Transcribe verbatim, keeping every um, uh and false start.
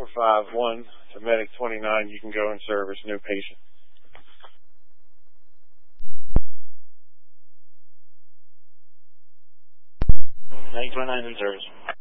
five one to Medic twenty-nine. You can go and service new patient. Medic twenty-nine in service.